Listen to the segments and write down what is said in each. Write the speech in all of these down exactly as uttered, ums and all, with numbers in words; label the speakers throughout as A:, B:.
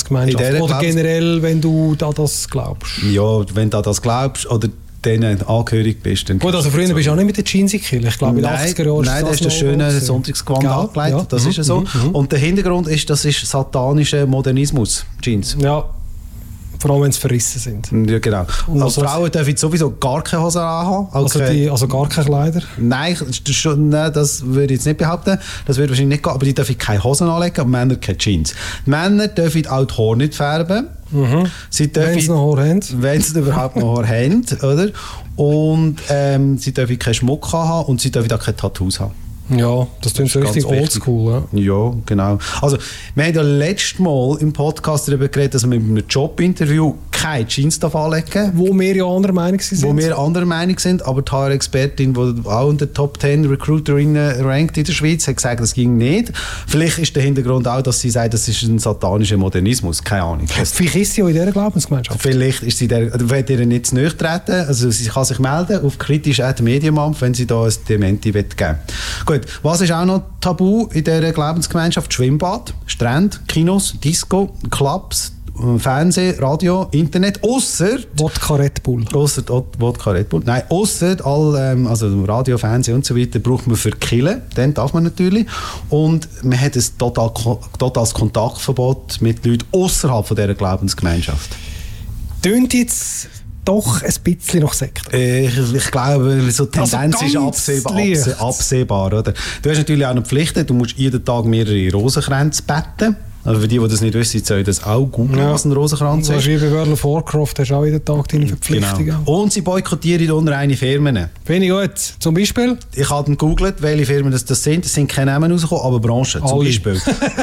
A: Glaubensgemeinschaft. Oder generell, wenn du da das glaubst.
B: Ja, wenn du das glaubst oder denen angehörig bist. Dann
A: Gut, also früher bist du auch nicht mit der Jeans in Kiel. Ich glaube, in den achtziger Jahren
B: Nein, das ist der schöne Sonntagsgewand angelegt. Ja. Das mhm. ist ja so. Mhm. Und der Hintergrund ist, das ist satanischer Modernismus, Jeans.
A: Ja. Vor allem, wenn sie verrissen sind.
B: Ja, genau. Und als Frauen dürfen sowieso gar keine Hose anhaben.
A: Also,
B: okay.
A: die, also gar keine Kleider?
B: Nein, schon, nein, das würde ich jetzt nicht behaupten. Das würde wahrscheinlich nicht gehen. Aber die dürfen keine Hosen anlegen und Männer keine Jeans. Die Männer dürfen auch die Haare nicht färben.
A: Mhm.
B: Sie dürfen,
A: wenn sie noch Haare haben.
B: Wenn sie überhaupt noch Haare haben. Oder? Und ähm, sie dürfen keinen Schmuck haben und sie dürfen auch keine Tattoos haben.
A: Ja, das klingt so richtig oldschool. Ja.
B: ja, genau. Also, wir haben ja letztes Mal im Podcast darüber geredet, dass wir mit einem Jobinterview keine Jeans anlegen darf.
A: Wo wir ja anderer Meinung sind.
B: Wo wir anderer Meinung sind, aber die H R-Expertin, die auch in der Top zehn Recruiterinnen rankt in der Schweiz, hat gesagt, das ging nicht. Vielleicht ist der Hintergrund auch, dass sie sagt, das ist ein satanischer Modernismus. Keine Ahnung.
A: Vielleicht ist sie auch in dieser Glaubensgemeinschaft.
B: Vielleicht ist sie der, also wollt ihr nicht zu nahe treten. Also sie kann sich melden auf kritisch at mediamampf, wenn sie da ein Dementi geben will. Gut. Was ist auch noch tabu in dieser Glaubensgemeinschaft? Schwimmbad, Strände, Kinos, Disco, Clubs, Fernsehen, Radio, Internet, ausser
A: Wodka Red Bull.
B: Ausser Wodka Red Bull. Nein, ausser all, ähm, also Radio, Fernsehen und so weiter braucht man für Killen, dann darf man natürlich. Und man hat ein total, totales Kontaktverbot mit Leuten außerhalb von dieser Glaubensgemeinschaft.
A: Tönt jetzt doch ein bisschen nach Sekte.
B: Ich, ich glaube, so die Tendenz
A: also
B: ist absehbar, abseh, absehbar. Oder? Du hast natürlich auch noch Pflichten. Du musst jeden Tag mehrere Rosenkränze betten. Also für die, die das nicht wissen, sollen das auch googeln, ja. was ein Rosenkranz ist.
A: Wie bei World of Warcraft hast du auch jeden Tag deine Verpflichtungen.
B: Genau. Und sie boykottieren unreine Firmen.
A: Finde ich gut. Zum Beispiel?
B: Ich habe dann gegoogelt, welche Firmen das, das sind. Es sind keine Namen rausgekommen, aber Branchen. Zum
A: Alle.
B: Beispiel.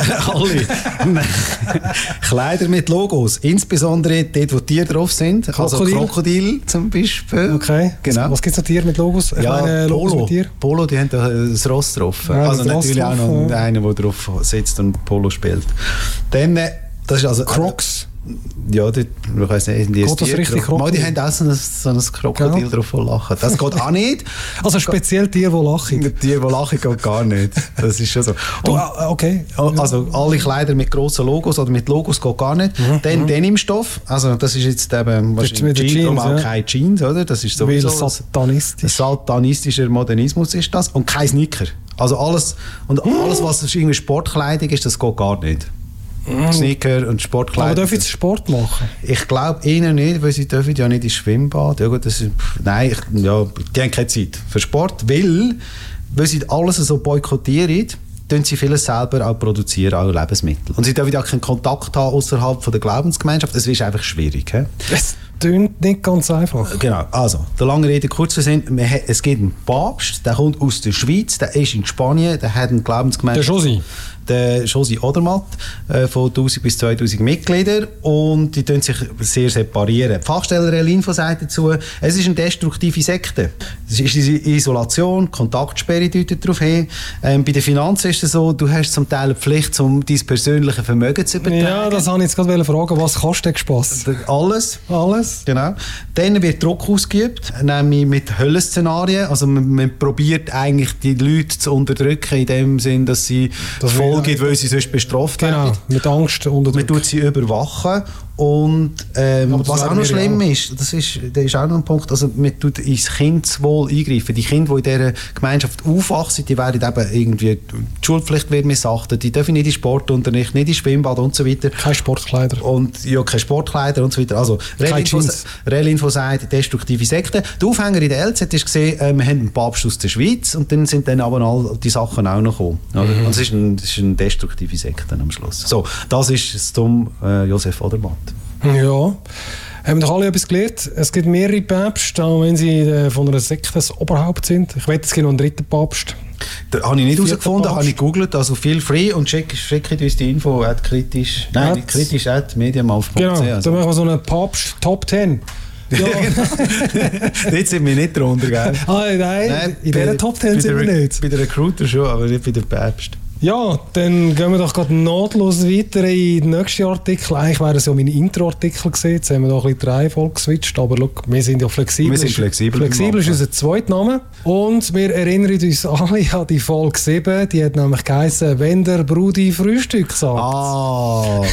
B: Alle. Kleider mit Logos. Insbesondere dort, wo Tiere drauf sind.
A: Krokodil.
B: Also Krokodil zum Beispiel.
A: Okay.
B: Genau.
A: Was gibt es an Tieren mit Logos? Ich
B: ja,
A: meine, Logos
B: Polo.
A: Mit Tier?
B: Polo, die haben da das Ross drauf.
A: Ja,
B: also natürlich
A: drauf,
B: auch noch
A: ja.
B: einer, der drauf sitzt und Polo spielt. Dann, das ist also
A: Crocs.
B: Ja, die, ich weiss nicht, die,
A: geht das richtig
B: Krokodil? Die haben auch so ein, so ein Krokodil ja. drauf, das lachen. Das geht auch nicht.
A: Also speziell Tiere, die lachen?
B: Tiere, die lachen, geht gar nicht. Das ist schon so.
A: Und, du, okay.
B: Also alle Kleider mit grossen Logos oder mit Logos geht gar nicht. Mhm. Dann Denimstoff, also das ist jetzt eben wahrscheinlich Jeans, Jeans auch ja. keine Jeans, oder? Das ist sowieso
A: Weil satanistisch.
B: Satanistischer Modernismus ist das. Und kein Sneaker. Also alles, und alles, was irgendwie Sportkleidung ist, das geht gar nicht. Mm. Sneaker und Sportkleidung.
A: Aber dürfen sie Sport machen?
B: Ich glaube ihnen nicht, weil sie dürfen ja nicht ins Schwimmbad. Ja, gut, das ist, nein, ich, ja, die haben keine Zeit für Sport, weil, weil sie alles so boykottieren, tun sie vieles selber auch produzieren, auch Lebensmittel. Und sie dürfen auch keinen Kontakt haben außerhalb der Glaubensgemeinschaft. Es ist einfach schwierig. He?
A: Es klingt nicht ganz einfach.
B: Genau, also, der lange Rede kurz Sinn, es gibt einen Papst, der kommt aus der Schweiz, der ist in Spanien, der hat eine Glaubensgemeinschaft.
A: Der Josi.
B: Der Josi Odermatt äh, von tausend bis zweitausend Mitgliedern und die tun sich sehr separieren. Die Fachstellerin Info sagt dazu, es ist eine destruktive Sekte. Es ist Isolation, Kontaktsperre deutet darauf hin. Ähm, bei den Finanzen ist es so, du hast zum Teil eine Pflicht, um dein persönliches Vermögen zu übertragen.
A: Ja, das wollte ich jetzt gerade fragen. Was kostet Spass?
B: Alles.
A: Alles?
B: Genau. Dann wird Druck ausgeübt, nämlich mit Höllenszenarien. Also man, man probiert eigentlich die Leute zu unterdrücken, in dem Sinn, dass sie das voll gibt, weil sie sonst bestraft
A: genau, werden. Mit Angst unterdrücken.
B: Man tut sie überwachen. Und ähm, was auch noch schlimm auch. ist, das ist, das ist auch noch ein Punkt, also man tut ins Kindeswohl eingreifen. Die Kinder, die in dieser Gemeinschaft aufwachsen, die werden eben irgendwie, die Schulpflicht wird missachtet, die dürfen nicht in Sportunterricht, nicht in Schwimmbad und so weiter.
A: Keine Sportkleider.
B: Und ja, keine Sportkleider und so weiter. Also, Relinfo sagt, destruktive Sekte. Der Aufhänger in der L Z ist gesehen, äh, wir haben einen Papst aus der Schweiz und dann sind dann aber all die Sachen auch noch gekommen. Mhm. Und es ist, ein, es ist eine destruktive Sekte am Schluss. So, das ist es zum äh, Josef Odermatt.
A: Ja, haben doch alle etwas gelernt. Es gibt mehrere Päpste, auch wenn sie äh, von einer Sekte das Oberhaupt sind. Ich wette, es gibt noch einen dritten Papst.
B: Da habe ich nicht herausgefunden, habe ich gegoogelt, also feel free und schickt schick uns die Info at kritisch, nein, at, nicht kritisch at mediamampf punkt c.
A: Genau, also. Da machen wir so einen Papst Top zehn. Ja.
B: Dort sind wir nicht drunter, gell?
A: Ah, nein, nein, in dieser Top zehn sind wir nicht.
B: Bei den Recruiter schon, aber nicht bei den Päpsten.
A: Ja, dann gehen wir doch gerade nahtlos weiter in den nächsten Artikel. Eigentlich wäre es ja mein Intro-Artikel gewesen. Jetzt haben wir noch ein bisschen die Reihenfolge geswitcht. Aber schau, wir sind ja flexibel.
B: Wir sind flexibel.
A: Flexibel ist unser zweiter Name. Und wir erinnern uns alle an die Folge sieben. Die hat nämlich geheißen, wenn der Brudi Frühstück sagt.
B: Ah,